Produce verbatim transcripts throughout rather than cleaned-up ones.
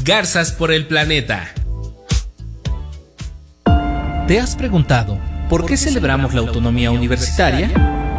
Garzas por el planeta. ¿Te has preguntado por qué celebramos la autonomía universitaria?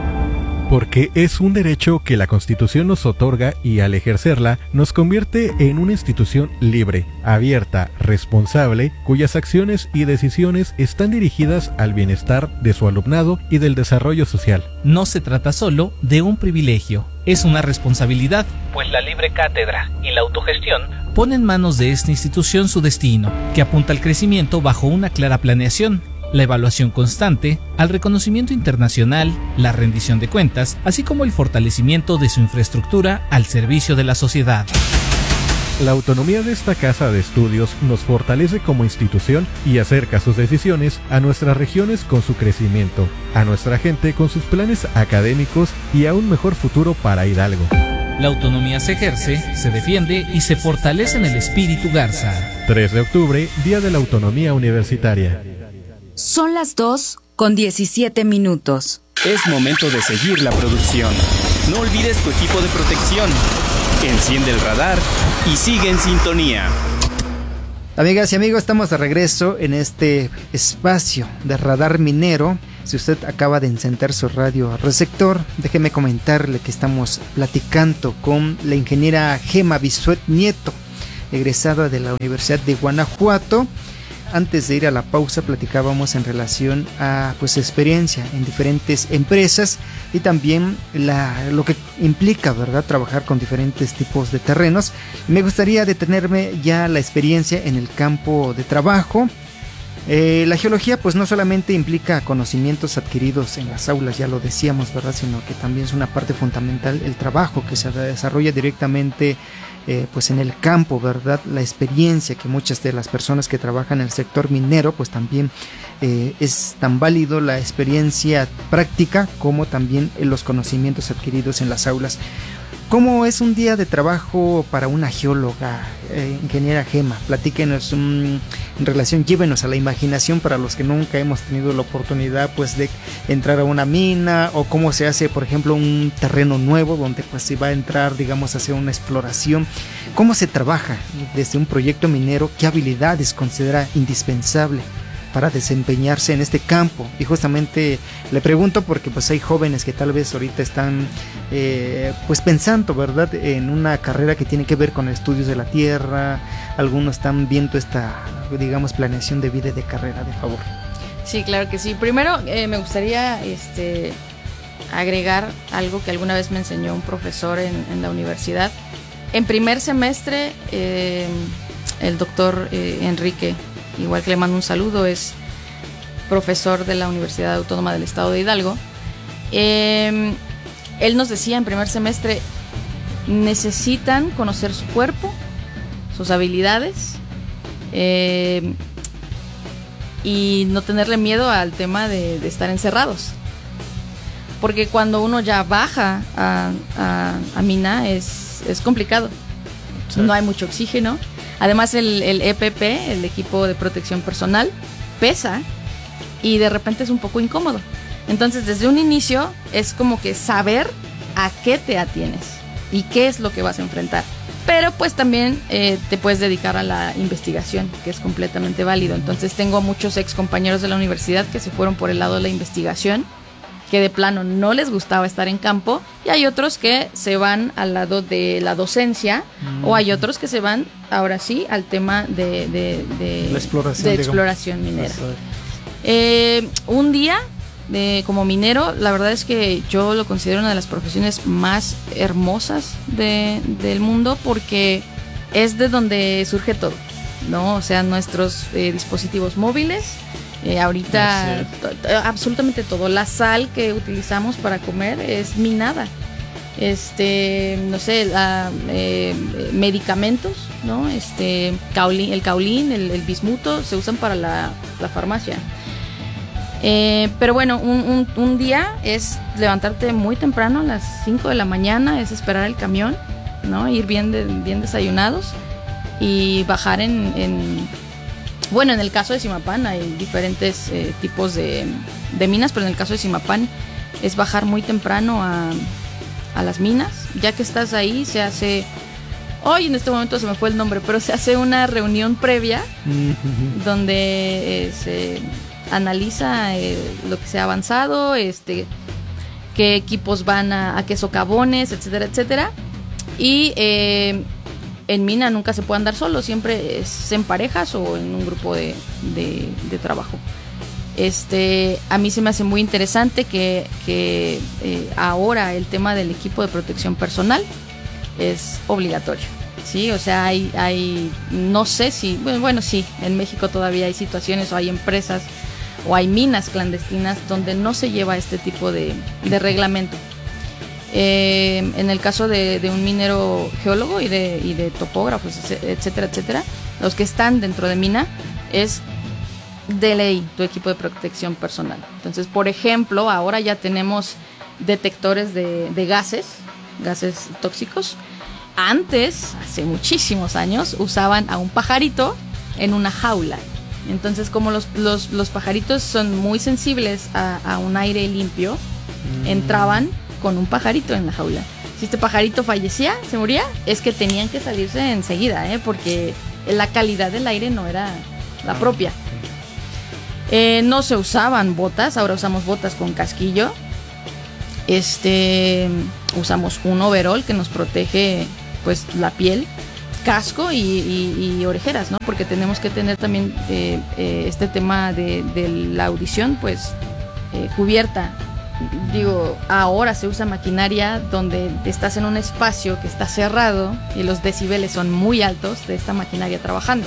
Porque es un derecho que la Constitución nos otorga y al ejercerla nos convierte en una institución libre, abierta, responsable, cuyas acciones y decisiones están dirigidas al bienestar de su alumnado y del desarrollo social. No se trata solo de un privilegio, es una responsabilidad, pues la libre cátedra y la autogestión ponen en manos de esta institución su destino, que apunta al crecimiento bajo una clara planeación, la evaluación constante, al reconocimiento internacional, la rendición de cuentas, así como el fortalecimiento de su infraestructura al servicio de la sociedad. La autonomía de esta casa de estudios nos fortalece como institución y acerca sus decisiones a nuestras regiones con su crecimiento, a nuestra gente con sus planes académicos y a un mejor futuro para Hidalgo. La autonomía se ejerce, se defiende y se fortalece en el espíritu Garza. tres de octubre, Día de la Autonomía Universitaria. Son las dos con diecisiete minutos. Es momento de seguir la producción. No olvides tu equipo de protección. Enciende el radar y sigue en sintonía. Amigas y amigos, estamos de regreso en este espacio de Radar Minero. Si usted acaba de encender su radio receptor, déjeme comentarle que estamos platicando con la ingeniera Gema Bisuet Nieto, egresada de la Universidad de Guanajuato. Antes de ir a la pausa platicábamos en relación a pues experiencia en diferentes empresas y también la, lo que implica, ¿verdad?, trabajar con diferentes tipos de terrenos. Me gustaría detenerme ya la experiencia en el campo de trabajo. Eh, la geología pues no solamente implica conocimientos adquiridos en las aulas, ya lo decíamos, ¿verdad?, sino que también es una parte fundamental el trabajo que se desarrolla directamente Eh, pues en el campo, ¿verdad? La experiencia que muchas de las personas que trabajan en el sector minero, pues también eh, es tan válido la experiencia práctica como también los conocimientos adquiridos en las aulas. ¿Cómo es un día de trabajo para una geóloga, eh, ingeniera Gema? Platíquenos um, en relación, llévenos a la imaginación para los que nunca hemos tenido la oportunidad pues de entrar a una mina, o cómo se hace, por ejemplo, un terreno nuevo donde pues se va a entrar, digamos, a hacer una exploración. ¿Cómo se trabaja desde un proyecto minero? ¿Qué habilidades considera indispensable para desempeñarse en este campo? Y justamente le pregunto porque pues hay jóvenes que tal vez ahorita están eh, pues pensando, ¿verdad?, en una carrera que tiene que ver con estudios de la tierra. Algunos están viendo esta, digamos, planeación de vida y de carrera. De favor. Sí, claro que sí. Primero eh, me gustaría este, agregar algo que alguna vez me enseñó un profesor en, en la universidad. En primer semestre eh, el doctor eh, Enrique, igual que le mando un saludo, es profesor de la Universidad Autónoma del Estado de Hidalgo. Eh, él nos decía en primer semestre, necesitan conocer su cuerpo, sus habilidades, eh, y no tenerle miedo al tema de, de estar encerrados. Porque cuando uno ya baja a, a, a mina es, es complicado. Sí. No hay mucho oxígeno. Además el, el E P P, el equipo de protección personal, pesa y de repente es un poco incómodo. Entonces desde un inicio es como que saber a qué te atienes y qué es lo que vas a enfrentar. Pero pues también eh, te puedes dedicar a la investigación, que es completamente válido. Entonces tengo muchos ex compañeros de la universidad que se fueron por el lado de la investigación, que de plano no les gustaba estar en campo, y hay otros que se van al lado de la docencia, mm. o hay otros que se van, ahora sí, al tema de, de, de, la exploración, de exploración minera. Eh, un día de, como minero, la verdad es que yo lo considero una de las profesiones más hermosas de, del mundo, porque es de donde surge todo, ¿no? O sea, nuestros eh, dispositivos móviles, Eh, ahorita to, to, absolutamente todo. La sal que utilizamos para comer es minada. Este, no sé, la, eh, medicamentos, ¿no? Este, caulín, el caulín, el, el bismuto se usan para la, la farmacia. Eh, pero bueno, un, un, un día es levantarte muy temprano, a las cinco de la mañana, es esperar el camión, ¿no? Ir bien, de, bien desayunados y bajar en, en Bueno, en el caso de Zimapán hay diferentes eh, tipos de, de minas, pero en el caso de Zimapán es bajar muy temprano a, a las minas. Ya que estás ahí, se hace Hoy en este momento se me fue el nombre, pero se hace una reunión previa uh-huh. donde eh, se analiza eh, lo que se ha avanzado, este, qué equipos van a, a qué socavones, etcétera, etcétera. Y eh, en mina nunca se puede andar solo, siempre es en parejas o en un grupo de, de, de trabajo. Este, a mí se me hace muy interesante que, que eh, ahora el tema del equipo de protección personal es obligatorio, ¿sí? O sea, hay, hay no sé si, bueno, bueno, sí, en México todavía hay situaciones o hay empresas o hay minas clandestinas donde no se lleva este tipo de, de reglamento. Eh, en el caso de, de un minero geólogo y de, y de topógrafos, etcétera, etcétera, los que están dentro de mina es de ley tu equipo de protección personal. Entonces, por ejemplo, ahora ya tenemos detectores de, de gases, gases tóxicos. Antes, hace muchísimos años, usaban a un pajarito en una jaula. Entonces, como los, los, los pajaritos son muy sensibles a, a un aire limpio, mm. entraban con un pajarito en la jaula. Si este pajarito fallecía, se moría, es que tenían que salirse enseguida, ¿eh? Porque la calidad del aire no era la propia. Eh, no se usaban botas, ahora usamos botas con casquillo. Este, usamos un overol que nos protege pues la piel, casco y, y, y orejeras, ¿no? Porque tenemos que tener también eh, eh, este tema de, de la audición pues eh, cubierta. Digo, ahora se usa maquinaria donde estás en un espacio que está cerrado y los decibeles son muy altos de esta maquinaria trabajando.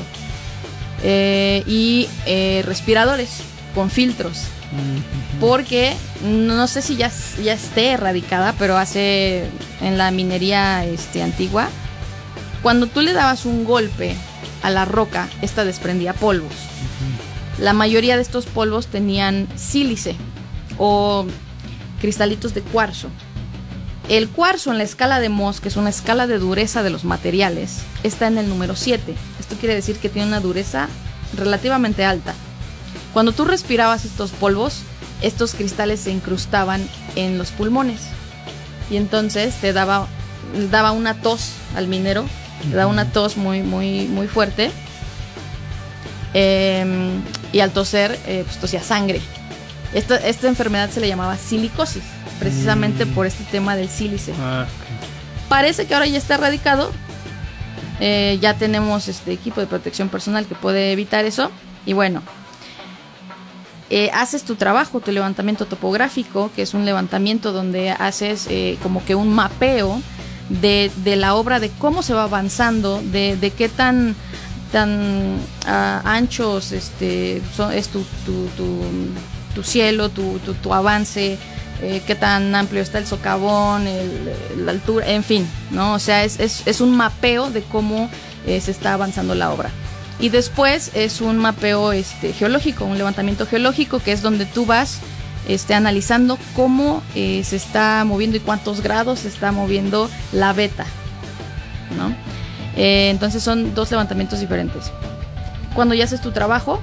Eh, y eh, respiradores con filtros, porque no sé si ya, ya esté erradicada, pero hace en la minería este, antigua, cuando tú le dabas un golpe a la roca, esta desprendía polvos. La mayoría de estos polvos tenían sílice o cristalitos de cuarzo. El cuarzo en la escala de Mohs, que es una escala de dureza de los materiales, está en el número siete. Esto quiere decir que tiene una dureza relativamente alta. Cuando tú respirabas estos polvos, estos cristales se incrustaban en los pulmones y entonces te daba, daba una tos al minero, te daba una tos muy, muy, muy fuerte eh, y al toser eh, pues tosía sangre. Esta, esta enfermedad se le llamaba silicosis, precisamente mm. por este tema del sílice. Ah, okay. Parece que ahora ya está erradicado. Eh, ya tenemos este equipo de protección personal que puede evitar eso. Y bueno, eh, haces tu trabajo, tu levantamiento topográfico, que es un levantamiento donde haces eh, como que un mapeo de, de la obra, de cómo se va avanzando, de, de qué tan, tan uh, anchos este, son, es tu, tu, tu, tu cielo, tu, tu, tu avance, eh, qué tan amplio está el socavón, el, la altura, en fin, ¿no? O sea, es, es, es un mapeo de cómo eh, se está avanzando la obra. Y después es un mapeo este, geológico, un levantamiento geológico, que es donde tú vas este, analizando cómo eh, se está moviendo y cuántos grados se está moviendo la veta, ¿no? Eh, entonces son dos levantamientos diferentes. Cuando ya haces tu trabajo,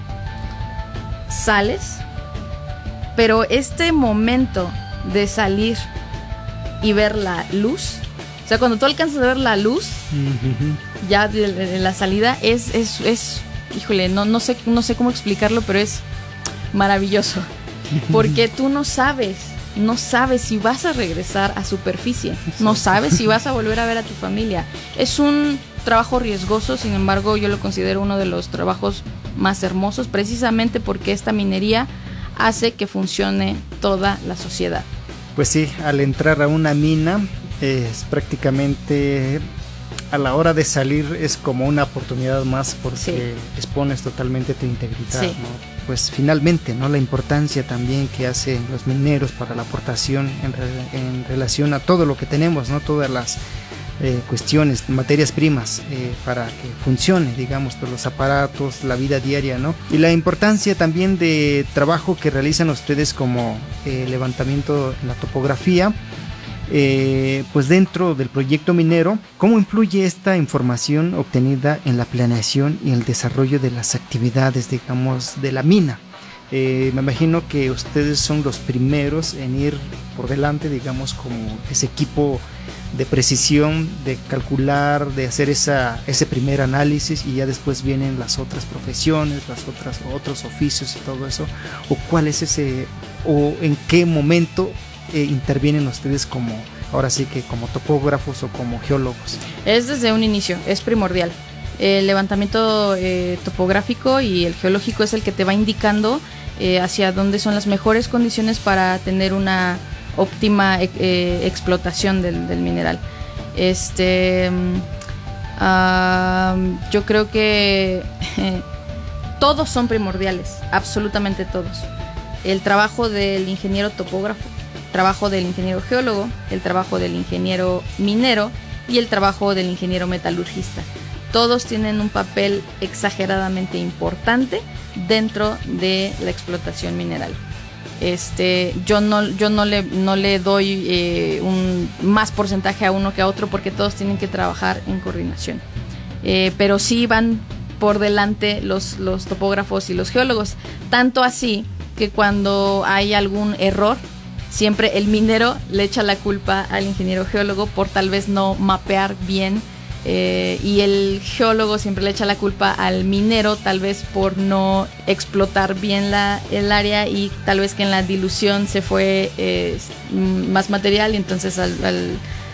sales, pero este momento de salir y ver la luz, o sea, cuando tú alcanzas a ver la luz, uh-huh. ya de, de la salida, es, es, es híjole, no, no sé, no sé cómo explicarlo, pero es maravilloso. Porque tú no sabes, no sabes si vas a regresar a superficie, no sabes si vas a volver a ver a tu familia. Es un trabajo riesgoso, sin embargo, yo lo considero uno de los trabajos más hermosos, precisamente porque esta minería hace que funcione toda la sociedad. Pues sí, al entrar a una mina, es prácticamente a la hora de salir es como una oportunidad más, porque sí. expones totalmente tu integridad, sí. ¿no? Pues finalmente, ¿no? La importancia también que hacen los mineros para la aportación en, re, en relación a todo lo que tenemos, ¿no? Todas las eh, cuestiones, materias primas eh, para que funcione, digamos, todos los aparatos, la vida diaria, ¿no? Y la importancia también de trabajo que realizan ustedes como eh, levantamiento en la topografía. Eh, pues dentro del proyecto minero, ¿cómo influye esta información obtenida en la planeación y el desarrollo de las actividades, digamos, de la mina? Eh, me imagino que ustedes son los primeros en ir por delante, digamos, como ese equipo de precisión, de calcular, de hacer esa, ese primer análisis, y ya después vienen las otras profesiones, las otras otros oficios y todo eso? ¿O cuál es ese, o en qué momento eh, intervienen ustedes como, ahora sí que como topógrafos o como geólogos? Es desde un inicio, es primordial. El levantamiento eh, topográfico y el geológico es el que te va indicando eh, hacia dónde son las mejores condiciones para tener una óptima eh, explotación del, del mineral. Este, uh, yo creo que eh, todos son primordiales, absolutamente todos. El trabajo del ingeniero topógrafo, el trabajo del ingeniero geólogo, el trabajo del ingeniero minero y el trabajo del ingeniero metalurgista. Todos tienen un papel exageradamente importante dentro de la explotación mineral. Este, yo no, yo no le, no le doy eh, un más porcentaje a uno que a otro, porque todos tienen que trabajar en coordinación. Eh, pero sí van por delante los, los topógrafos y los geólogos. Tanto así que cuando hay algún error, siempre el minero le echa la culpa al ingeniero geólogo por tal vez no mapear bien. Eh, y el geólogo siempre le echa la culpa al minero, tal vez por no explotar bien la, el área, y tal vez que en la dilución se fue eh, más material, y entonces al, al,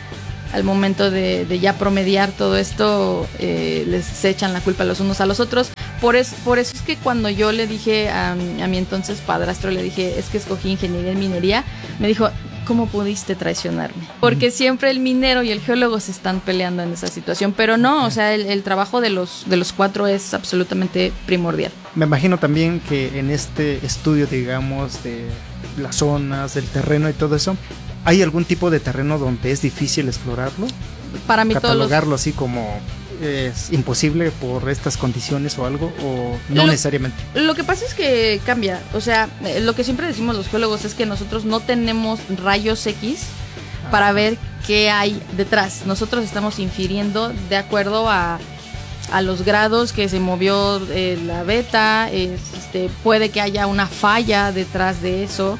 al momento de, de ya promediar todo esto eh, les se echan la culpa los unos a los otros. Por, es, por eso es que cuando yo le dije a, a mi entonces padrastro, le dije, es que escogí ingeniería en minería, me dijo, ¿cómo pudiste traicionarme? Porque siempre el minero y el geólogo se están peleando en esa situación, pero no, o sea, el, el trabajo de los, de los cuatro es absolutamente primordial. Me imagino también que en este estudio, digamos, de las zonas, del terreno y todo eso, ¿hay algún tipo de terreno donde es difícil explorarlo? Para mí catalogarlo todos los... así como es imposible por estas condiciones o algo, o no lo, necesariamente. Lo que pasa es que cambia, o sea, lo que siempre decimos los geólogos es que nosotros no tenemos rayos X ah. para ver qué hay detrás. Nosotros estamos infiriendo de acuerdo a, a los grados que se movió eh, la beta, este, puede que haya una falla detrás de eso.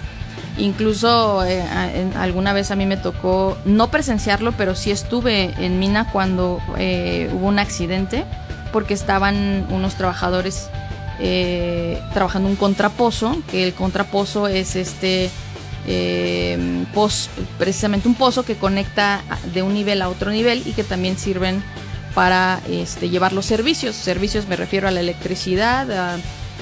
Incluso eh, en, alguna vez a mí me tocó no presenciarlo, pero sí estuve en mina cuando eh, hubo un accidente, porque estaban unos trabajadores eh, trabajando un contrapozo, que el contrapozo es este eh, poz, precisamente un pozo que conecta de un nivel a otro nivel, y que también sirven para este, llevar los servicios. Servicios me refiero a la electricidad, a,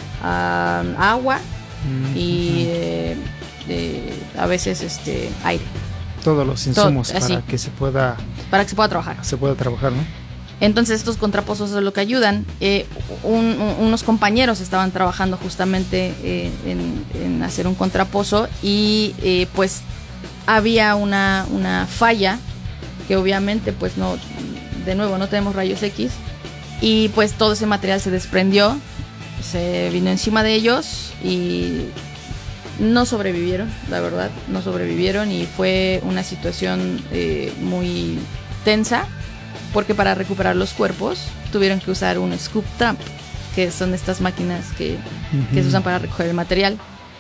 a agua mm-hmm. y eh, de, a veces este aire. Todos los insumos Todo, para que se pueda para que se pueda trabajar. Se pueda trabajar, ¿no? Entonces estos contrapozos es lo que ayudan. Eh, un, un, unos compañeros estaban trabajando justamente eh, en, en hacer un contrapozo, y eh, pues había una, una falla que obviamente pues no, de nuevo no tenemos rayos X, y pues todo ese material se desprendió, se vino encima de ellos y no sobrevivieron, la verdad, no sobrevivieron, y fue una situación eh, muy tensa, porque para recuperar los cuerpos tuvieron que usar un scoop trap, que son estas máquinas que, uh-huh. que se usan para recoger el material.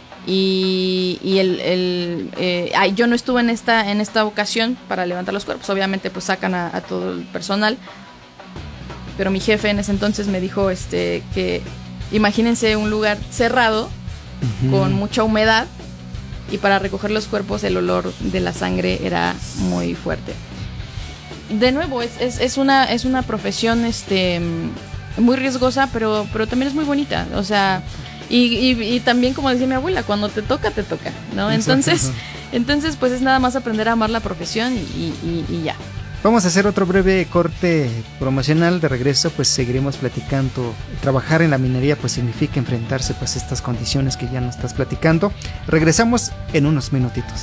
Y, y el, el eh, ay, yo no estuve en esta en esta ocasión para levantar los cuerpos. Obviamente pues sacan a, a todo el personal, pero mi jefe en ese entonces me dijo este que imagínense un lugar cerrado, uh-huh. con mucha humedad, y para recoger los cuerpos el olor de la sangre era muy fuerte. De nuevo, es, es, es una es una profesión este muy riesgosa, pero pero también es muy bonita, o sea, y, y, y también, como decía mi abuela, cuando te toca, te toca, ¿no? Entonces, entonces pues es nada más aprender a amar la profesión y, y, y ya. Vamos a hacer otro breve corte promocional. De regreso pues seguiremos platicando. Trabajar en la minería pues significa enfrentarse pues a estas condiciones que ya nos estás platicando. Regresamos en unos minutitos.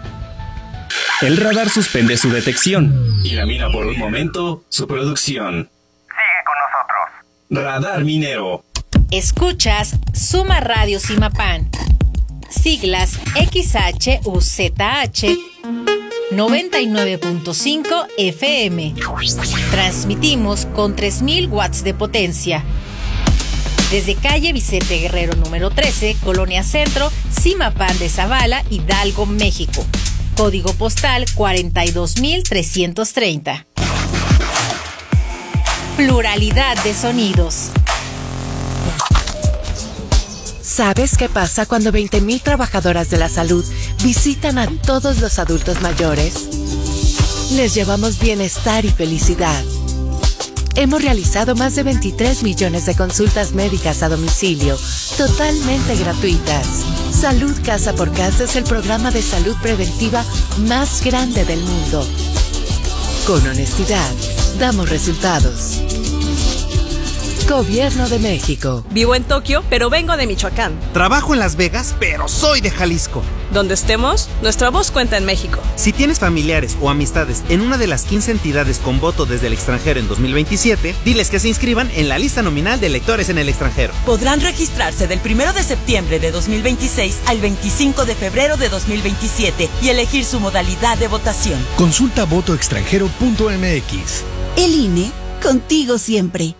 El radar suspende su detección y lamina por un momento su producción. Sigue con nosotros. Radar Minero. Escuchas Suma Radio Simapán. Siglas X H U Z H noventa y nueve punto cinco F M. Transmitimos con tres mil watts de potencia. Desde calle Vicente Guerrero número trece, Colonia Centro, Simapán de Zavala, Hidalgo, México. Código postal cuarenta y dos mil trescientos treinta. Pluralidad de sonidos. ¿Sabes qué pasa cuando veinte mil trabajadoras de la salud visitan a todos los adultos mayores? Les llevamos bienestar y felicidad. Hemos realizado más de veintitrés millones de consultas médicas a domicilio, totalmente gratuitas. Salud Casa por Casa es el programa de salud preventiva más grande del mundo. Con honestidad, damos resultados. Gobierno de México. Vivo en Tokio, pero vengo de Michoacán. Trabajo en Las Vegas, pero soy de Jalisco. Donde estemos, nuestra voz cuenta en México. Si tienes familiares o amistades en una de las quince entidades con voto desde el extranjero en dos mil veintisiete, diles que se inscriban en la lista nominal de electores en el extranjero. Podrán registrarse del primero de septiembre de dos mil veintiséis al veinticinco de febrero de dos mil veintisiete y elegir su modalidad de votación. Consulta voto extranjero punto m x. El I N E, contigo siempre.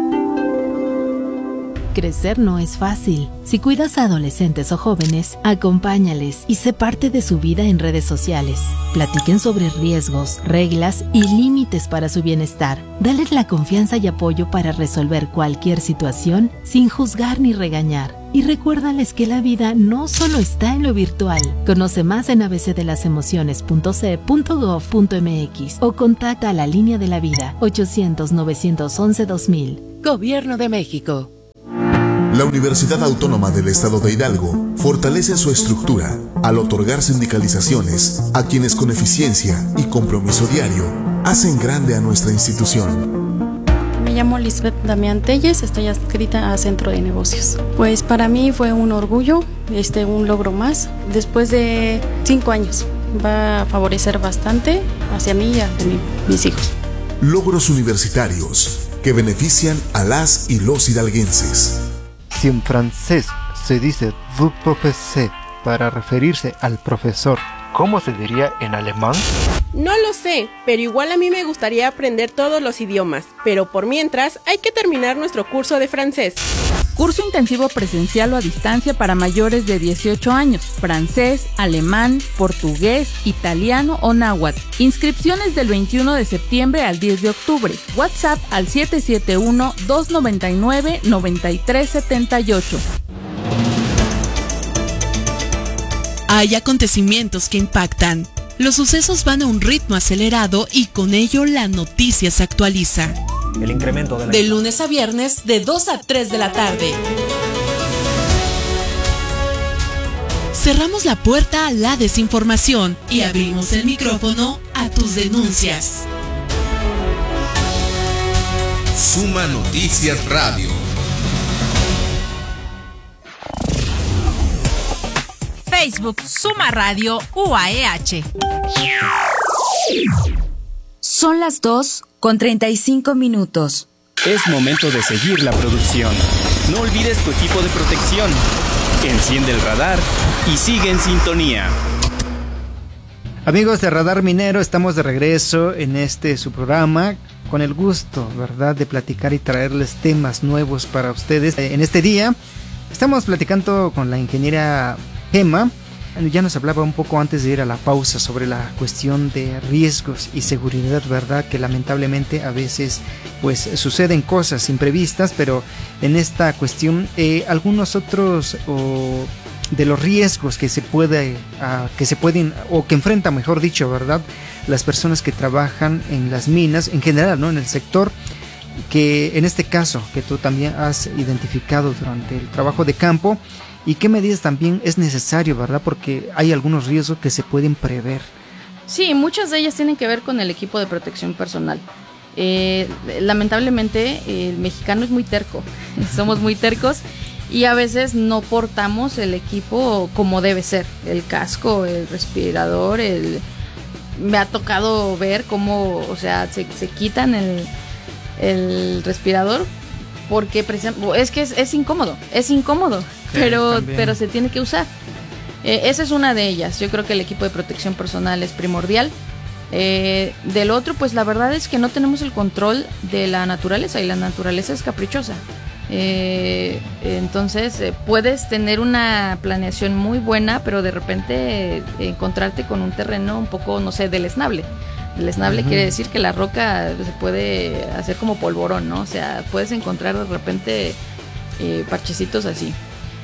Crecer no es fácil. Si cuidas a adolescentes o jóvenes, acompáñales y sé parte de su vida en redes sociales. Platiquen sobre riesgos, reglas y límites para su bienestar. Dales la confianza y apoyo para resolver cualquier situación sin juzgar ni regañar. Y recuérdales que la vida no solo está en lo virtual. Conoce más en a b c de las emociones punto c e punto gov punto m x o contacta a la línea de la vida ochocientos, novecientos once, dos mil. Gobierno de México. La Universidad Autónoma del Estado de Hidalgo fortalece su estructura al otorgar sindicalizaciones a quienes con eficiencia y compromiso diario hacen grande a nuestra institución. Me llamo Lisbeth Damián Telles, estoy adscrita a Centro de Negocios. Pues para mí fue un orgullo, este, un logro más. Después de cinco años va a favorecer bastante hacia mí y a mi, mis hijos. Logros universitarios que benefician a las y los hidalguenses. Si en francés se dice du professeur para referirse al profesor, ¿cómo se diría en alemán? No lo sé, pero igual a mí me gustaría aprender todos los idiomas, pero por mientras hay que terminar nuestro curso de francés. Curso intensivo presencial o a distancia para mayores de dieciocho años, francés, alemán, portugués, italiano o náhuatl. Inscripciones del veintiuno de septiembre al diez de octubre. WhatsApp al siete siete uno, dos nueve nueve, nueve tres siete ocho. Hay acontecimientos que impactan. Los sucesos van a un ritmo acelerado y con ello la noticia se actualiza. El incremento de la... De lunes a viernes, de dos a tres de la tarde. Cerramos la puerta a la desinformación y abrimos el micrófono a tus denuncias. Suma Noticias Radio. Facebook Suma Radio U A E H. Son las dos con treinta y cinco minutos. Es momento de seguir la producción. No olvides tu equipo de protección. Enciende el radar y sigue en sintonía. Amigos de Radar Minero, estamos de regreso en este su programa con el gusto, ¿verdad?, de platicar y traerles temas nuevos para ustedes. En este día estamos platicando con la ingeniera Gema. Ya nos hablaba un poco antes de ir a la pausa sobre la cuestión de riesgos y seguridad, ¿verdad? Que lamentablemente a veces pues suceden cosas imprevistas, pero en esta cuestión eh, algunos otros o de los riesgos que se puede uh, que se pueden o que enfrentan, mejor dicho, ¿verdad?, las personas que trabajan en las minas en general, ¿no?, en el sector, que en este caso que tú también has identificado durante el trabajo de campo. ¿Y qué medidas también es necesario, verdad? Porque hay algunos riesgos que se pueden prever. Sí, muchas de ellas tienen que ver con el equipo de protección personal. Eh, lamentablemente, el mexicano es muy terco. Somos muy tercos y a veces no portamos el equipo como debe ser. El casco, el respirador, el... me ha tocado ver cómo, o sea, se, se quitan el, el respirador porque es que es, es incómodo, es incómodo, sí, pero, pero se tiene que usar. Eh, esa es una de ellas. Yo creo que el equipo de protección personal es primordial. Eh, del otro, pues la verdad es que no tenemos el control de la naturaleza y la naturaleza es caprichosa. Eh, entonces eh, puedes tener una planeación muy buena, pero de repente eh, encontrarte con un terreno un poco, no sé, deleznable. Deleznable uh-huh. quiere decir que la roca se puede hacer como polvorón, ¿no? O sea, puedes encontrar de repente eh, parchecitos así.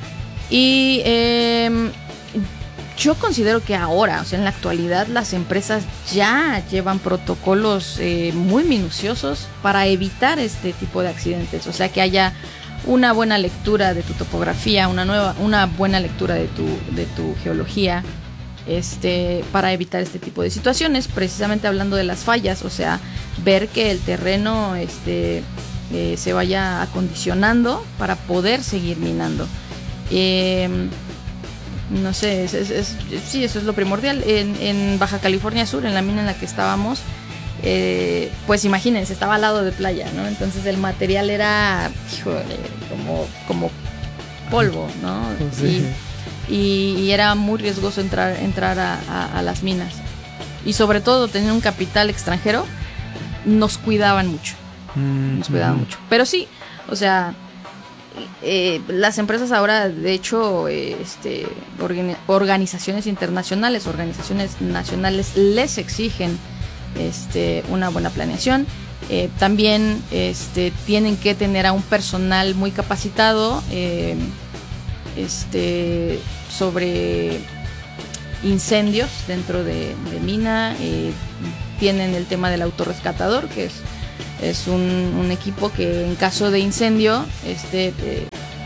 Y eh, yo considero que ahora, o sea, en la actualidad, las empresas ya llevan protocolos eh, muy minuciosos para evitar este tipo de accidentes. O sea, que haya una buena lectura de tu topografía, una nueva, una buena lectura de tu, de tu geología, este, para evitar este tipo de situaciones. Precisamente hablando de las fallas, o sea, ver que el terreno, este, eh, se vaya acondicionando para poder seguir minando. Eh, No sé, es, es, es, sí, eso es lo primordial. En, en Baja California Sur, en la mina en la que estábamos, eh, pues imagínense, estaba al lado de playa, ¿no? Entonces el material era, híjole, como, como polvo, ¿no? Sí. Y, y, y era muy riesgoso entrar, entrar a, a, a las minas. Y sobre todo, tener un capital extranjero, nos cuidaban mucho. Nos cuidaban mm-hmm. mucho. Pero sí, o sea... Eh, las empresas ahora, de hecho, eh, este, organi- organizaciones internacionales, organizaciones nacionales les exigen este, una buena planeación. Eh, también este, tienen que tener a un personal muy capacitado eh, este, sobre incendios dentro de, de mina. Eh, tienen el tema del autorrescatador, que es Es un, un equipo que en caso de incendio este, eh,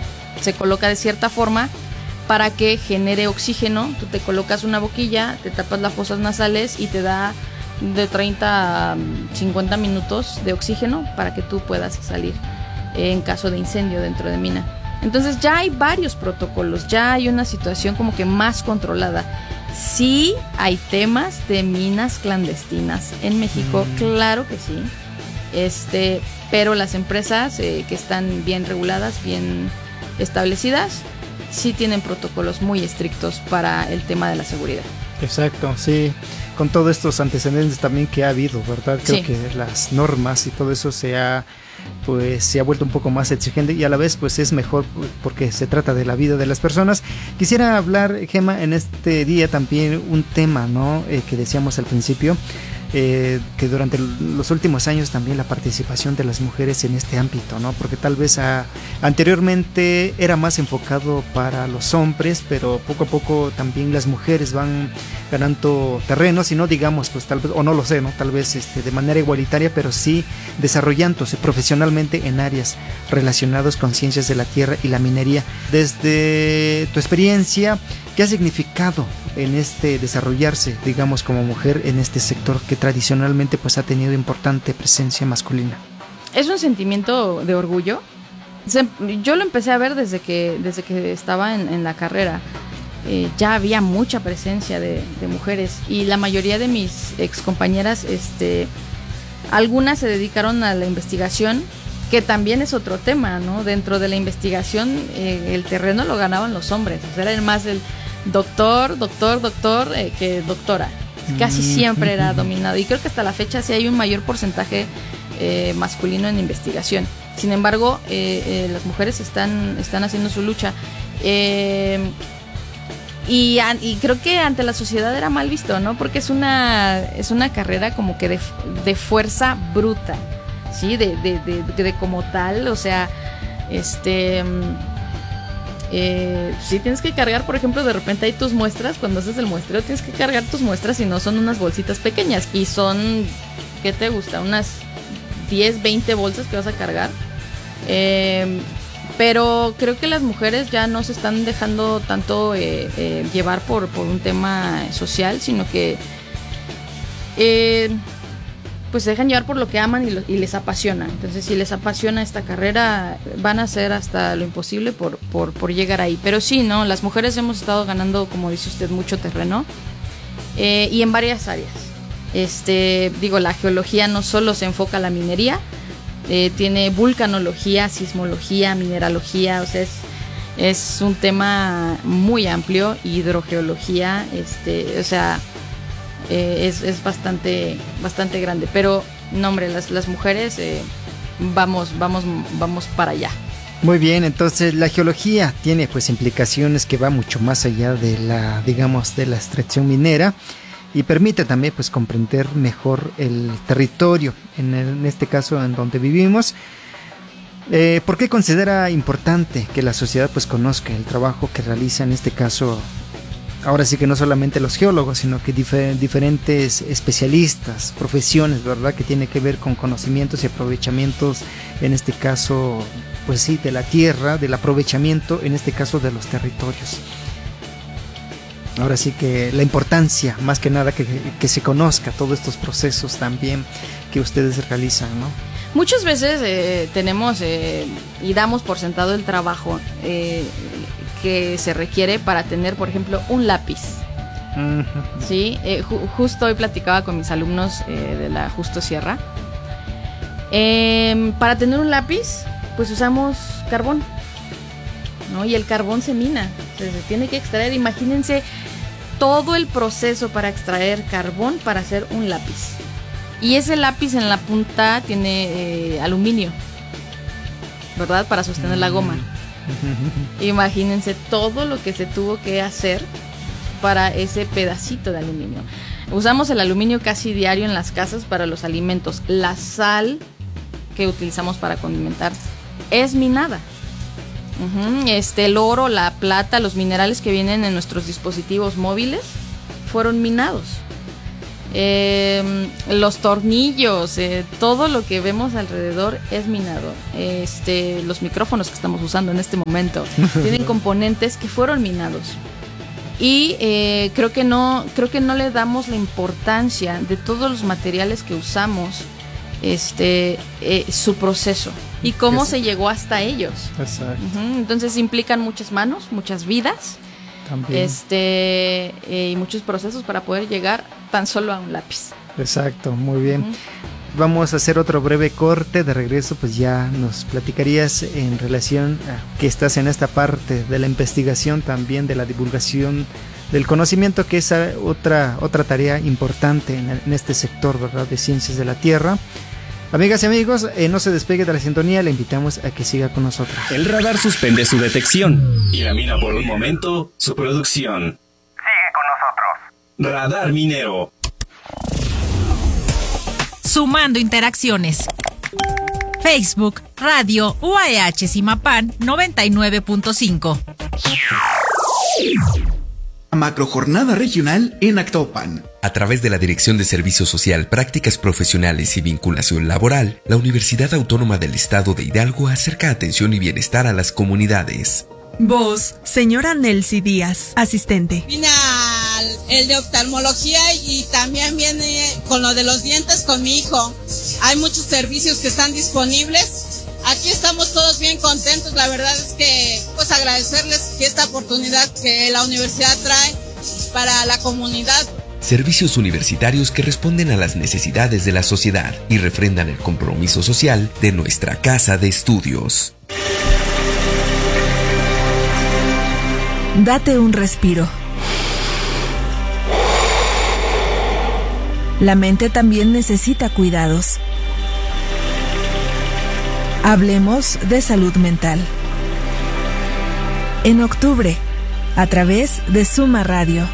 se coloca de cierta forma para que genere oxígeno. Tú te colocas una boquilla, te tapas las fosas nasales y te da de treinta a cincuenta minutos de oxígeno para que tú puedas salir en caso de incendio dentro de mina. Entonces ya hay varios protocolos, ya hay una situación como que más controlada. Sí hay temas de minas clandestinas en México, mm. claro que sí. Este, pero las empresas eh, que están bien reguladas, bien establecidas, sí tienen protocolos muy estrictos para el tema de la seguridad. Exacto, sí. Con todos estos antecedentes también que ha habido, ¿verdad? Creo sí. que las normas y todo eso se ha, pues, se ha vuelto un poco más exigente y a la vez pues es mejor porque se trata de la vida de las personas. Quisiera hablar, Gema, en este día también un tema, ¿no? Eh, que decíamos al principio. Eh, que durante los últimos años también la participación de las mujeres en este ámbito, ¿no? Porque tal vez a, anteriormente era más enfocado para los hombres, pero poco a poco también las mujeres van ganando terreno, si no digamos, pues tal vez, o no lo sé, ¿no? Tal vez este, de manera igualitaria, pero sí desarrollándose profesionalmente en áreas relacionadas con ciencias de la tierra y la minería. Desde tu experiencia, ¿qué ha significado en este desarrollarse, digamos, como mujer en este sector que tradicionalmente pues ha tenido importante presencia masculina? Es un sentimiento de orgullo. Yo lo empecé a ver desde que desde que estaba en, en la carrera. Eh, ya había mucha presencia de, de mujeres y la mayoría de mis ex compañeras, este, algunas se dedicaron a la investigación, que también es otro tema, ¿no? Dentro de la investigación eh, el terreno lo ganaban los hombres, o sea, era más el doctor, doctor, doctor eh, que doctora. Casi siempre era dominado y creo que hasta la fecha sí hay un mayor porcentaje eh, masculino en investigación. Sin embargo, eh, eh, las mujeres están, están haciendo su lucha. Eh, y, y creo que ante la sociedad era mal visto, ¿no? Porque es una, es una carrera como que de, de fuerza bruta, ¿sí? De, de, de, de, de como tal, o sea, este... Eh, sí tienes que cargar, por ejemplo, de repente hay tus muestras, cuando haces el muestreo tienes que cargar tus muestras y no son unas bolsitas pequeñas y son, ¿qué te gusta? Unas diez, veinte bolsas que vas a cargar. Eh, pero creo que las mujeres ya no se están dejando tanto eh, eh, llevar por, por un tema social, sino que eh, pues se dejan llevar por lo que aman y, lo, y les apasiona. Entonces, si les apasiona esta carrera, van a hacer hasta lo imposible por, por, por llegar ahí. Pero sí, ¿no? Las mujeres hemos estado ganando, como dice usted, mucho terreno eh, y en varias áreas. Este, digo, la geología no solo se enfoca a la minería, eh, tiene vulcanología, sismología, mineralogía, o sea, es, es un tema muy amplio, hidrogeología, este, o sea... Eh, es, es bastante bastante grande, pero no, hombre, las, las mujeres eh, vamos vamos vamos para allá. Muy bien, entonces la geología tiene pues implicaciones que va mucho más allá de la, digamos, de la extracción minera y permite también pues comprender mejor el territorio, en, el, en este caso en donde vivimos. Eh, ¿Por qué considera importante que la sociedad pues conozca el trabajo que realiza en este caso? Ahora sí que no solamente los geólogos, sino que difer- diferentes especialistas, profesiones, ¿verdad? Que tiene que ver con conocimientos y aprovechamientos, en este caso, pues sí, de la tierra, del aprovechamiento, en este caso de los territorios. Ahora sí que la importancia, más que nada, que, que se conozca todos estos procesos también que ustedes realizan, ¿no? Muchas veces eh, tenemos eh, y damos por sentado el trabajo eh, que se requiere para tener, por ejemplo, un lápiz. Uh-huh. Sí, eh, ju- justo hoy platicaba con mis alumnos eh, de la Justo Sierra. Eh, para tener un lápiz, pues usamos carbón, ¿no? Y el carbón se mina, se, se tiene que extraer. Imagínense todo el proceso para extraer carbón para hacer un lápiz. Y ese lápiz en la punta tiene eh, aluminio, ¿verdad? Para sostener la goma. Imagínense todo lo que se tuvo que hacer para ese pedacito de aluminio. Usamos el aluminio casi diario en las casas para los alimentos. La sal que utilizamos para condimentar es minada. Uh-huh. Este, el oro, la plata, los minerales que vienen en nuestros dispositivos móviles fueron minados. Eh, los tornillos, eh, todo lo que vemos alrededor es minado. Este, los micrófonos que estamos usando en este momento tienen componentes que fueron minados. Y eh, creo que no, creo que no le damos la importancia de todos los materiales que usamos, este, eh, su proceso y cómo se llegó hasta ellos. Exacto. Uh-huh. Entonces implican muchas manos, muchas vidas. También. Este, eh, y muchos procesos para poder llegar tan solo a un lápiz. Exacto, muy bien. Uh-huh. Vamos a hacer otro breve corte. De regreso pues ya nos platicarías en relación a que estás en esta parte de la investigación, también de la divulgación del conocimiento, que es otra, otra tarea importante en, en este sector, ¿verdad?, de ciencias de la tierra. Amigas y amigos, eh, no se despegue de la sintonía, le invitamos a que siga con nosotros. El radar suspende su detección y elimina por un momento su producción. Sigue con nosotros. Radar minero. Sumando interacciones. Facebook, Radio U A E H Zimapán noventa y nueve punto cinco. Macrojornada regional en Actopan. A través de la Dirección de Servicio Social, Prácticas Profesionales y Vinculación Laboral, la Universidad Autónoma del Estado de Hidalgo acerca atención y bienestar a las comunidades. Voz, señora Nelcy Díaz, asistente. Vine al el de oftalmología y también viene con lo de los dientes con mi hijo. Hay muchos servicios que están disponibles. Aquí estamos todos bien contentos. La verdad es que pues agradecerles que esta oportunidad que la universidad trae para la comunidad. Servicios universitarios que responden a las necesidades de la sociedad y refrendan el compromiso social de nuestra casa de estudios. Date un respiro. La mente también necesita cuidados. Hablemos de salud mental. En octubre, a través de Suma Radio.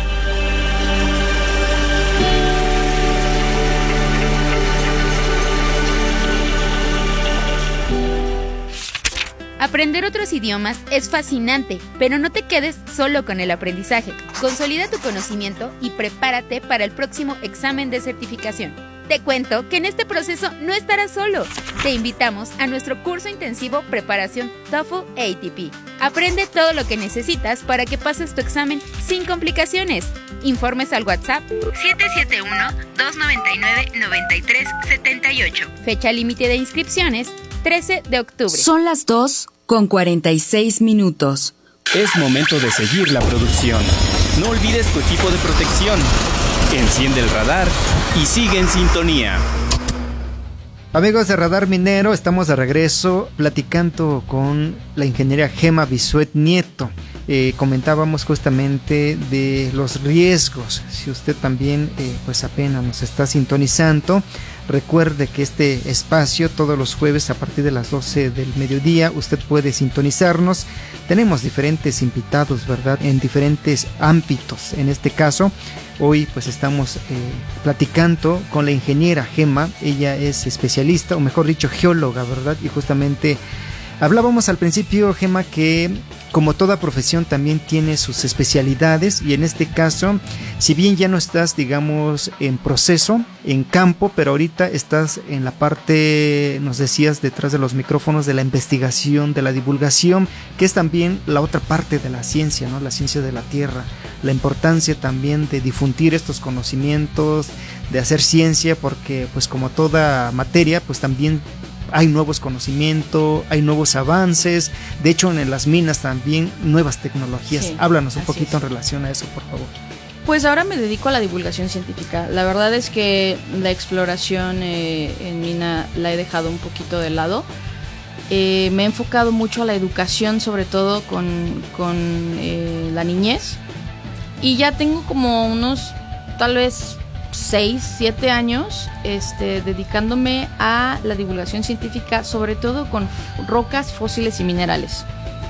Aprender otros idiomas es fascinante, pero no te quedes solo con el aprendizaje. Consolida tu conocimiento y prepárate para el próximo examen de certificación. Te cuento que en este proceso no estarás solo. Te invitamos a nuestro curso intensivo Preparación TOEFL A T P. Aprende todo lo que necesitas para que pases tu examen sin complicaciones. Informes al WhatsApp siete siete uno, dos nueve nueve, nueve tres siete ocho. Fecha límite de inscripciones trece de octubre. Son las dos con cuarenta y seis minutos. Es momento de seguir la producción. No olvides tu equipo de protección. Enciende el radar y sigue en sintonía. Amigos de Radar Minero, estamos de regreso platicando con la ingeniera Gema Bisuet Nieto. Eh, comentábamos justamente de los riesgos. Si usted también eh, pues apenas nos está sintonizando, Recuerde que este espacio todos los jueves a partir de las doce del mediodía usted puede sintonizarnos. Tenemos diferentes invitados, ¿verdad? En diferentes ámbitos. En este caso, hoy pues estamos eh, platicando con la ingeniera Gema. Ella es especialista, o mejor dicho, geóloga, ¿verdad? Y justamente hablábamos al principio, Gema, que como toda profesión también tiene sus especialidades, y en este caso, si bien ya no estás, digamos, en proceso, en campo, pero ahorita estás en la parte, nos decías, detrás de los micrófonos, de la investigación, de la divulgación, que es también la otra parte de la ciencia, ¿no? La ciencia de la tierra, la importancia también de difundir estos conocimientos, de hacer ciencia, porque pues como toda materia, pues también hay nuevos conocimientos, hay nuevos avances. De hecho, en las minas también nuevas tecnologías. Sí, háblanos un poquito es. en relación a eso, por favor. Pues ahora me dedico a la divulgación científica. La verdad es que la exploración eh, en mina la he dejado un poquito de lado. Eh, me he enfocado mucho a la educación, sobre todo con, con eh, la niñez. Y ya tengo como unos, tal vez, seis, siete años este, dedicándome a la divulgación científica, sobre todo con rocas, fósiles y minerales.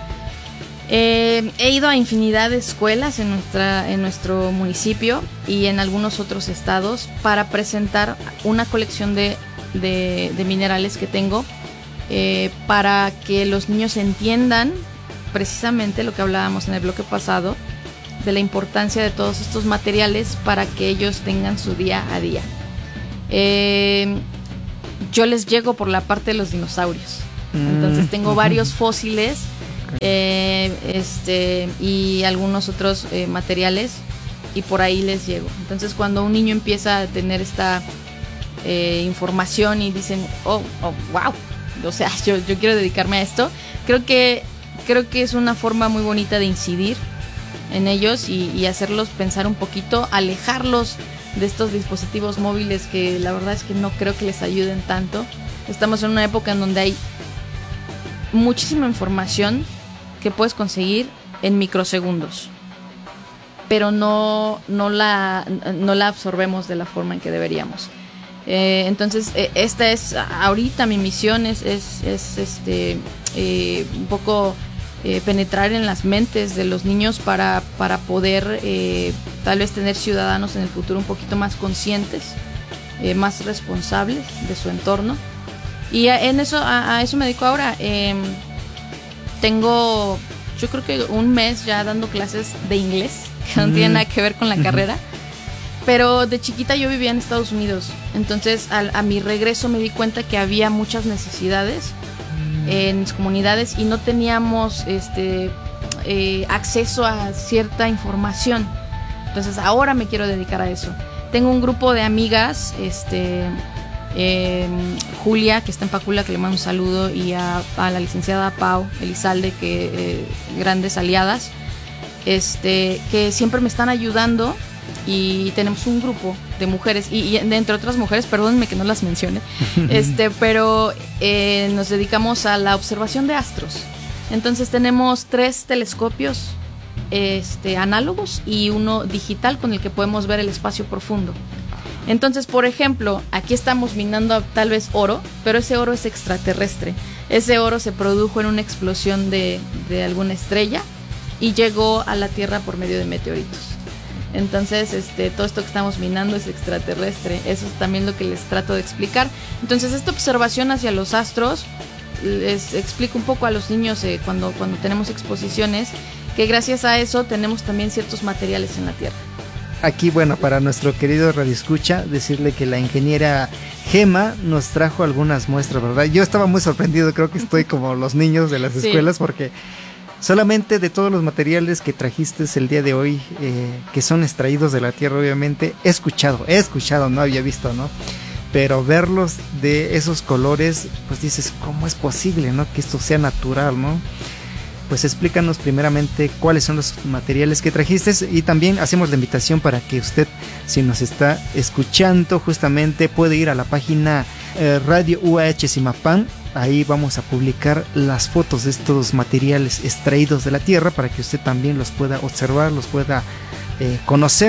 Eh, he ido a infinidad de escuelas en, nuestra, en nuestro municipio y en algunos otros estados para presentar una colección de, de, de minerales que tengo eh, para que los niños entiendan precisamente lo que hablábamos en el bloque pasado, de la importancia de todos estos materiales para que ellos tengan su día a día. Eh, yo les llego por la parte de los dinosaurios. Mm. Entonces tengo uh-huh. varios fósiles eh, este, y algunos otros eh, materiales, y por ahí les llego. Entonces cuando un niño empieza a tener esta eh, información y dicen, oh, oh, wow, o sea, yo, yo quiero dedicarme a esto, creo que, creo que es una forma muy bonita de incidir en ellos y, y hacerlos pensar un poquito, alejarlos de estos dispositivos móviles que la verdad es que no creo que les ayuden tanto. Estamos en una época en donde hay muchísima información que puedes conseguir en microsegundos, pero no, no, la, no la absorbemos de la forma en que deberíamos. Eh, entonces, eh, esta es ahorita mi misión, es, es, es este, eh, un poco... Eh, penetrar en las mentes de los niños para, para poder eh, tal vez tener ciudadanos en el futuro un poquito más conscientes, eh, más responsables de su entorno. Y a, en eso, a, a eso me dedico ahora. Eh, tengo, yo creo que un mes ya dando clases de inglés, que no mm. tiene nada que ver con la carrera. Pero de chiquita yo vivía en Estados Unidos. Entonces a, a mi regreso me di cuenta que había muchas necesidades en mis comunidades y no teníamos este eh, acceso a cierta información. Entonces ahora me quiero dedicar a eso. Tengo un grupo de amigas, este eh, Julia, que está en Pacula, que le mando un saludo, y a, a la licenciada Pau Elizalde, que eh, grandes aliadas, este que siempre me están ayudando. Y tenemos un grupo de mujeres, y, y entre otras mujeres, perdónenme que no las mencione, este, pero eh, nos dedicamos a la observación de astros. Entonces tenemos tres telescopios este, análogos y uno digital con el que podemos ver el espacio profundo. Entonces, por ejemplo, aquí estamos minando tal vez oro, pero ese oro es extraterrestre. Ese oro se produjo en una explosión de, de alguna estrella y llegó a la Tierra por medio de meteoritos. Entonces, este, todo esto que estamos minando es extraterrestre. Eso es también lo que les trato de explicar. Entonces, esta observación hacia los astros les explico un poco a los niños eh, cuando, cuando tenemos exposiciones, que gracias a eso tenemos también ciertos materiales en la Tierra. Aquí, bueno, para nuestro querido radioescucha, decirle que la ingeniera Gema nos trajo algunas muestras, ¿verdad? Yo estaba muy sorprendido, creo que estoy como los niños de las sí. escuelas, porque solamente de todos los materiales que trajiste el día de hoy, eh, que son extraídos de la tierra, obviamente, he escuchado, he escuchado, no había visto, ¿no? Pero verlos de esos colores, pues dices, ¿cómo es posible, no? Que esto sea natural, ¿no? Pues explícanos primeramente cuáles son los materiales que trajiste, y también hacemos la invitación para que usted, si nos está escuchando, justamente puede ir a la página eh, Radio U A H Zimapán. Ahí vamos a publicar las fotos de estos materiales extraídos de la tierra para que usted también los pueda observar, los pueda eh, conocer.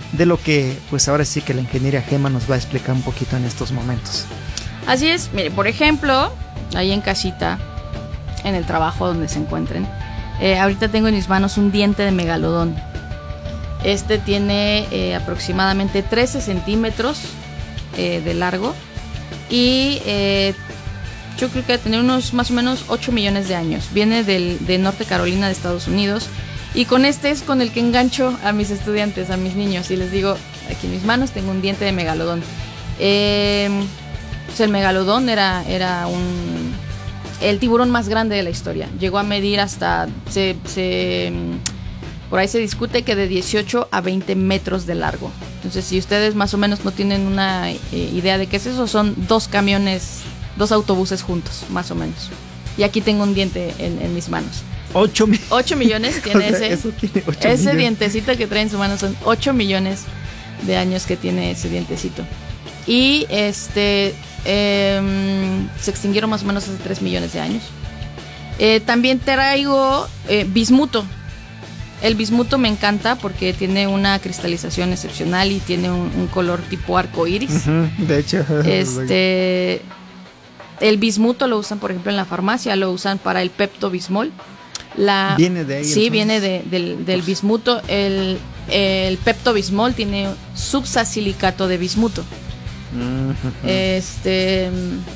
de lo que pues ahora sí que la ingeniera Gema nos va a explicar un poquito en estos momentos. Así es, mire, por ejemplo, ahí en casita, en el trabajo donde se encuentren, eh, ahorita tengo en mis manos un diente de megalodón. Este tiene eh, aproximadamente trece centímetros eh, de largo y eh, yo creo que va a tener unos más o menos ocho millones de años. Viene del, de Norte Carolina de Estados Unidos y con este es con el que engancho a mis estudiantes, a mis niños y les digo, aquí en mis manos tengo un diente de megalodón. Eh, pues el megalodón era, era un, el tiburón más grande de la historia. Llegó a medir hasta, se, se, por ahí se discute que de dieciocho a veinte metros de largo. Entonces, si ustedes más o menos no tienen una eh, idea de qué es eso, son dos camiones, dos autobuses juntos, más o menos. Y aquí tengo un diente en, en mis manos. Ocho, mi- ocho millones tiene, o sea, ese, eso tiene ocho ese millones. dientecito que trae en su mano. Son ocho millones de años que tiene ese dientecito. Y este eh, se extinguieron más o menos hace tres millones de años. Eh, también traigo eh, bismuto. El bismuto me encanta porque tiene una cristalización excepcional y tiene un, un color tipo arco iris. Uh-huh, de hecho. Este, el bismuto lo usan, por ejemplo, en la farmacia, lo usan para el Pepto-Bismol. La, viene de ahí. Sí, entonces. viene de, del, del bismuto. El, el Pepto-Bismol tiene subsasilicato de bismuto. Uh-huh. Este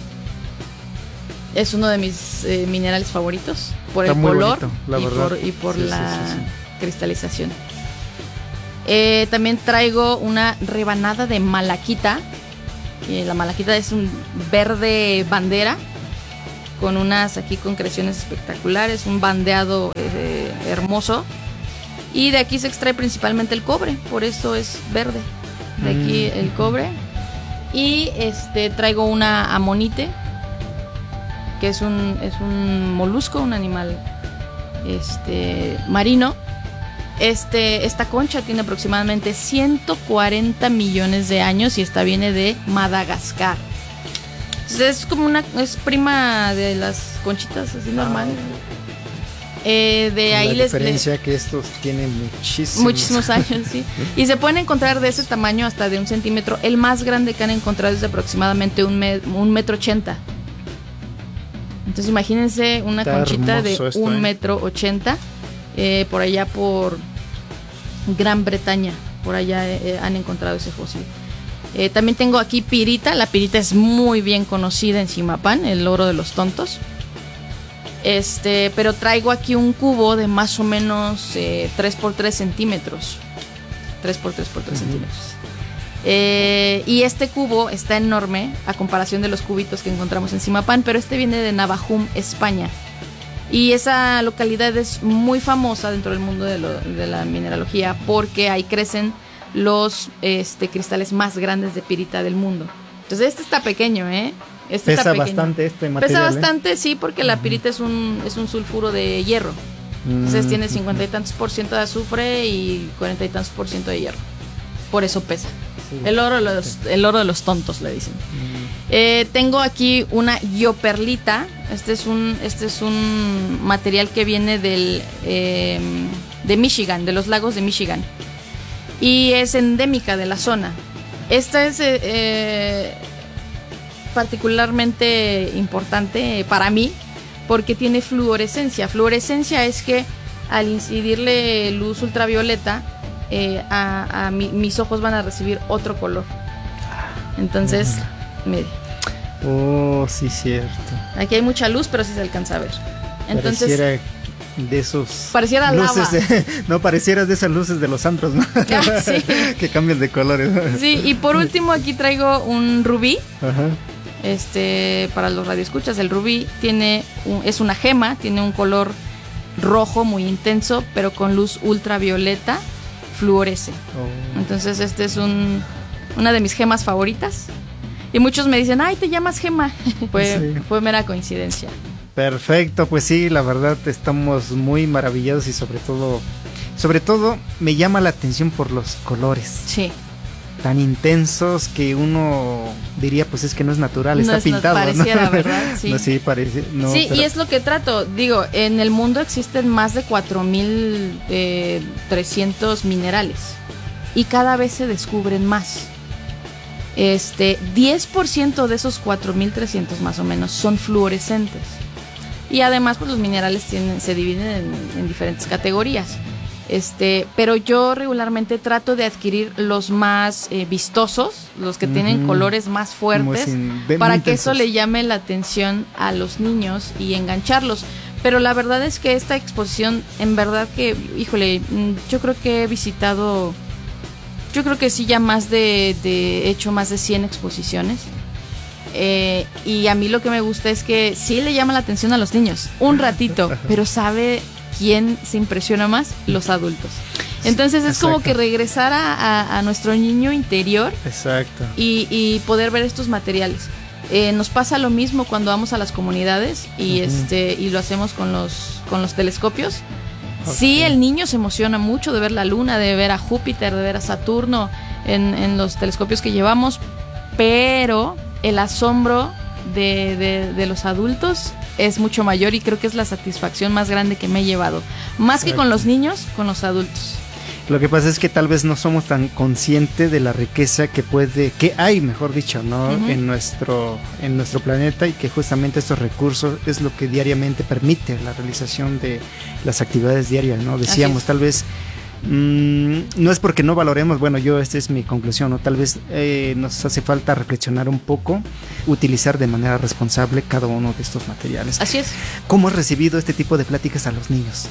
es uno de mis eh, minerales favoritos por Está el muy color bonito, la y, verdad. por, y por Sí, la sí, sí, sí. cristalización. Eh, también traigo una rebanada de malaquita. Eh, la malaquita es un verde bandera con unas aquí concreciones espectaculares, un bandeado eh, hermoso. Y de aquí se extrae principalmente el cobre, por eso es verde. De aquí Mm. el cobre. Y este traigo una amonite, que es un, es un molusco, un animal este, marino. Este, esta concha tiene aproximadamente ciento cuarenta millones de años y esta viene de Madagascar. Entonces es como una, es prima de las conchitas así normales. Eh, de Con ahí la les, diferencia les que estos tienen muchísimos muchísimos años, sí. Y se pueden encontrar de ese tamaño hasta de un centímetro. El más grande que han encontrado es de aproximadamente un, me, un metro ochenta. Entonces imagínense una Está conchita de hermoso esto, un ¿eh? metro ochenta eh, por allá por Gran Bretaña. Por allá eh, han encontrado ese fósil. Eh, también tengo aquí pirita. La pirita es muy bien conocida en Zimapán, el oro de los tontos. Este, pero traigo aquí un cubo de más o menos eh, tres por tres centímetros. tres por tres por tres Uh-huh. centímetros. Eh, y este cubo está enorme a comparación de los cubitos que encontramos en Zimapán, pero este viene de Navajum, España. Y esa localidad es muy famosa dentro del mundo de, lo, de la mineralogía porque ahí crecen los este, cristales más grandes de pirita del mundo. Entonces este está pequeño, ¿eh? Este Pesa está pequeño. bastante este material. Pesa bastante, sí, porque la pirita es un, es un sulfuro de hierro. Entonces Mm. tiene cincuenta y tantos por ciento de azufre y cuarenta y tantos por ciento de hierro. Por eso pesa. Sí. El oro, de los, el oro de los tontos, le dicen. Eh, tengo aquí una yoperlita. Este es un, este es un material que viene del, eh, de Michigan, de los lagos de Michigan. Y es endémica de la zona. Esta es eh, eh, particularmente importante para mí porque tiene fluorescencia. Fluorescencia es que al incidirle luz ultravioleta, eh, a, a mi, mis ojos van a recibir otro color. Entonces, mire. Oh, sí, cierto. Aquí hay mucha luz, pero sí se alcanza a ver. Entonces, pareciera de esos pareciera luces lava. De, no, pareciera de esas luces de los antros, ¿no? Ah, sí. Que cambian de colores. Sí, y por último aquí traigo un rubí. Ajá. Este, para los radioescuchas, el rubí tiene un, es una gema, tiene un color rojo muy intenso, pero con luz ultravioleta fluorece. Oh. Entonces este es un, una de mis gemas favoritas. Y muchos me dicen, ay, te llamas Gema. Fue, Sí. fue mera coincidencia. Perfecto, pues sí, la verdad estamos muy maravillados y sobre todo, sobre todo me llama la atención por los colores. Sí. Tan intensos que uno diría, pues es que no es natural, No está es, pintado, no, pareciera, ¿no? ¿verdad? Sí, No, sí, parece. No, sí, pero- y es lo que trato. Digo, en el mundo existen más de cuatro mil trescientos minerales. y cada vez se descubren más. Este, diez por ciento de esos cuatro mil trescientos más o menos son fluorescentes. Y además pues los minerales tienen, se dividen en, en diferentes categorías. Este, pero yo regularmente trato de adquirir los más eh, vistosos, los que uh-huh. tienen colores más fuertes, sin, de, para que eso le llame la atención a los niños y engancharlos. Pero la verdad es que esta exposición, en verdad que, híjole, yo creo que he visitado, yo creo que sí ya más de, de he hecho más de cien exposiciones. Eh, y a mí lo que me gusta es que sí le llama la atención a los niños, un ratito, pero sabe quién se impresiona más, los adultos. Entonces es Exacto. como que regresar a, a, a nuestro niño interior. Exacto. Y, y poder ver estos materiales. Eh, nos pasa lo mismo cuando vamos a las comunidades y uh-huh. este y lo hacemos con los con los telescopios. Okay. Sí, el niño se emociona mucho de ver la luna, de ver a Júpiter, de ver a Saturno en, en los telescopios que llevamos, pero el asombro de, de, de los adultos es mucho mayor y creo que es la satisfacción más grande que me he llevado. Más Exacto. que con los niños, con los adultos. Lo que pasa es que tal vez no somos tan conscientes de la riqueza que puede, que hay, mejor dicho, ¿no? Uh-huh. en nuestro, en nuestro planeta, y que justamente estos recursos es lo que diariamente permite la realización de las actividades diarias, ¿no? Decíamos, tal vez mmm, no es porque no valoremos, bueno, yo esta es mi conclusión, ¿no? Tal vez eh, nos hace falta reflexionar un poco, utilizar de manera responsable cada uno de estos materiales. Así es. ¿Cómo has recibido este tipo de pláticas a los niños?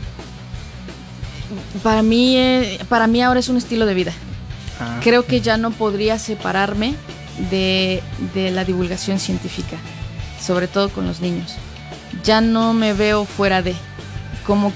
Para mí, eh, para mí ahora es un estilo de vida. Ah. Creo que ya no podría separarme de, de la divulgación científica, sobre todo con los niños. Ya no me veo fuera de, como